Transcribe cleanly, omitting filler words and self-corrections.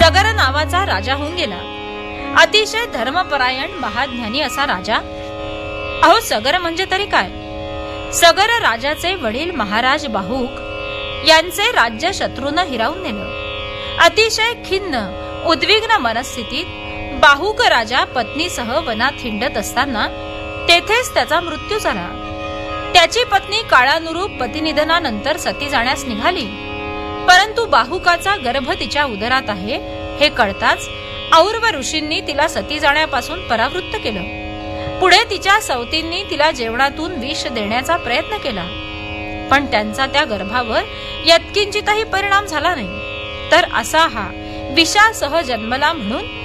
सगर नावाचा राजा होऊन गेला. अतिशय धर्मपरायण महाज्ञानी असा राजा. अहो, सगर म्हणजे तरी काय? सगर राजाचे वडील महाराज बाहुक यांचे राज्य शत्रूनं हिरावून नेलं. अतिशय खिन्न उद्विग्न मनस्थितीत बाहुक राजा पत्नीसह वनात हिंडत असताना तेथेच त्याचा मृत्यू झाला. त्याची पत्नी काळानुरूप पतिनिधनानंतर सती जाण्यास निघाली, परंतु बाहुकाचा गर्भ तिच्या उदरात आहे हे कळताच और्व ऋषींनी तिला सती जाण्यापासून परावृत्त केलं. पुढे तिच्या सवतींनी तिला जेवणातून विष देण्याचा प्रयत्न केला, पण त्यांचा त्या गर्भावर यत्किंचितही परिणाम झाला नाही. तर असा हा विषासह जन्मला म्हणून